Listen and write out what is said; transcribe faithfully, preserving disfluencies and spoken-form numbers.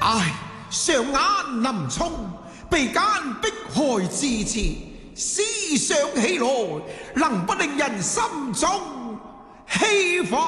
唉，上眼臨沖，鼻間迫害之詞，思想起來，能不令人心中氣憤？